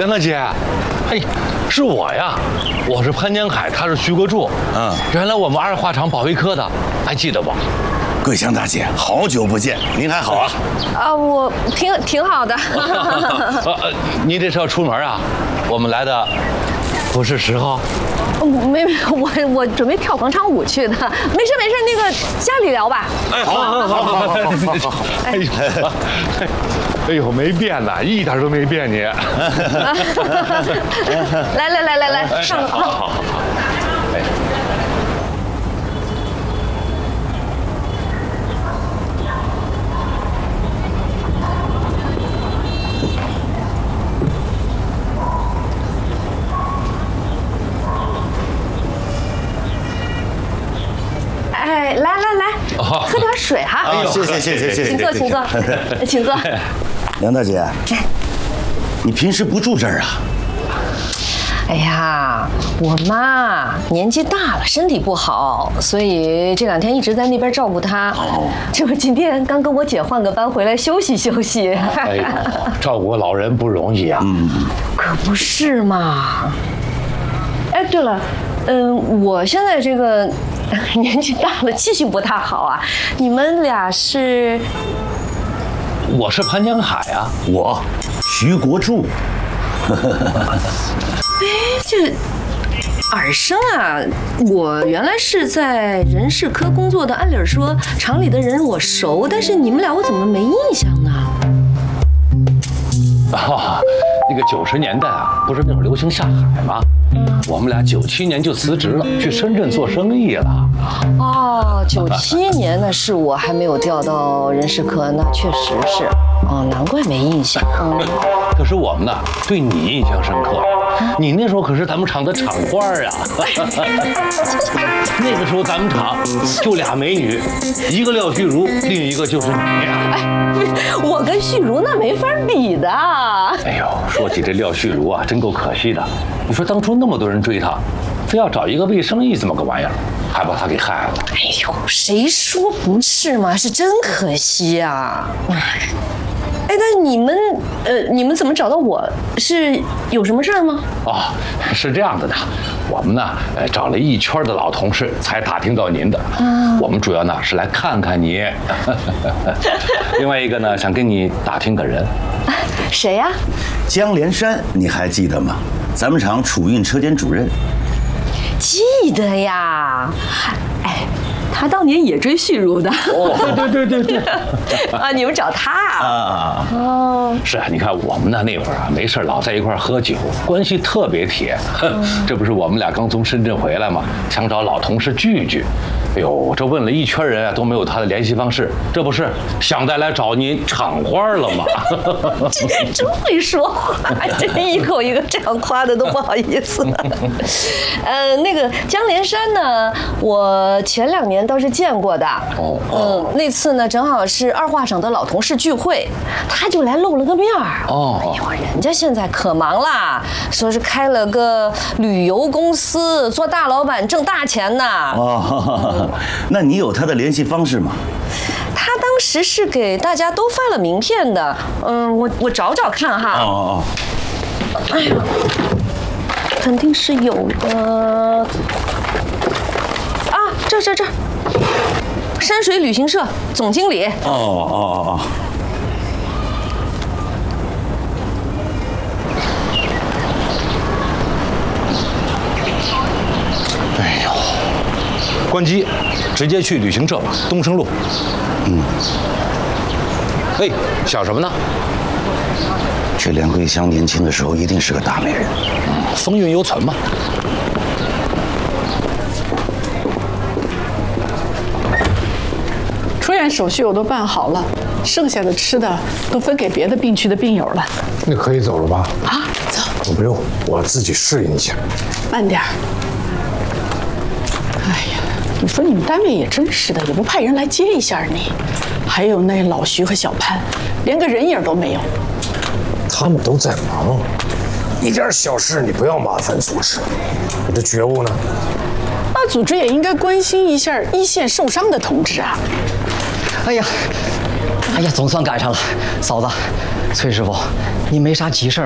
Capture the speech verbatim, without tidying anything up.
杨大姐，哎，是我呀，我是潘江海，他是徐国柱。嗯，原来我们二化厂保卫科的，还记得不？ 桂香大姐，好久不见，您还好啊？ 啊，我挺挺好的。 呃，你这是要出门啊？我们来的不是时候。 没没，我我准备跳广场舞去的。没事没事，那个家里聊吧。 哎，好，好，好，好，好，好。哎呦，哎呦，没变呐，一点都没变你。 来来来来来，上了。 好好好好。哎。 哎，来来来，喝点水哈。 哎呦，谢谢谢谢谢谢， 请坐请坐，请坐。 杨大姐，你平时不住这儿啊？ 哎呀，我妈年纪大了，身体不好，所以这两天一直在那边照顾她。哦，这不今天刚跟我姐换个班回来休息休息。 哎呦，照顾老人不容易啊。嗯， 可不是嘛。哎，对了，嗯，我现在这个年纪大了，记性不大好啊。你们俩是？ 我是潘江海啊， 我徐国柱。 哎，这耳生啊！我原来是在人事科工作的，按理说厂里的人我熟，但是你们俩我怎么没印象呢？ 啊，那个九十年代啊，不是那会儿流行下海吗？我们俩九七年就辞职了，去深圳做生意了。 哦，九七年那是我还没有调到人事科，那确实是。哦，难怪没印象。嗯， 可是我们呢，对你印象深刻。你那时候可是咱们厂的厂花啊。那个时候咱们厂就俩美女，一个廖旭茹，另一个就是你。 哎，我跟旭茹那没法比的。 哎呦，说起这廖旭茹啊，真够可惜的。你说当初那么多人追她，非要找一个卫生义这么个玩意儿，还把她给害了。 哎呦，谁说不是嘛？是真可惜啊。哎，那你们，呃，你们怎么找到我？是有什么事儿吗？ 哦，是这样子的，我们呢，呃，找了一圈的老同事才打听到您的。啊，我们主要呢是来看看你。另外一个呢，想跟你打听个人。 谁呀？ 江连山，你还记得吗？咱们厂储运车间主任。 记得呀。哎。他当年也追旭茹的。 哦，对对对对对。 啊，你们找他啊？哦， 是啊，你看我们呢那会儿啊，没事老在一块喝酒，关系特别铁。这不是我们俩刚从深圳回来嘛，想找老同事聚聚。哎呦，这问了一圈人啊，都没有他的联系方式，这不是想带来找你厂花了吗？ 这真会说话，这一口一个这样夸的都不好意思。呃，那个江连山呢，我前两年倒是见过的。哦，嗯，那次呢正好是二化厂的老同事聚会，他就来露了个面儿。哦，哎呦，人家现在可忙啦，说是开了个旅游公司，做大老板，挣大钱呢。 哦。那你有他的联系方式吗？ 他当时是给大家都发了名片的，嗯，我我找找看哈。哦哦。哎呀，肯定是有的。啊，这这这，山水旅行社总经理。哦哦哦哦。 哎呦。关机，直接去旅行社吧，东升路。嗯。哎，想什么呢？ 这梁桂香年轻的时候一定是个大美人， 嗯，风韵犹存嘛。 出院手续我都办好了，剩下的吃的都分给别的病区的病友了。 那可以走了吧？ 啊，走。 我不用，我自己适应一下。 慢点儿。哎呀。你说你们单位也真是的，也不派人来接一下你，还有那老徐和小潘，连个人影都没有。 他们都在忙，一点小事你不要麻烦组织，你的觉悟呢？ 那组织也应该关心一下一线受伤的同志啊。 哎呀，哎呀，总算赶上了，嫂子，崔师傅，你没啥急事儿。